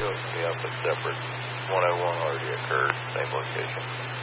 Yep, a separate 101 already occurred, same location.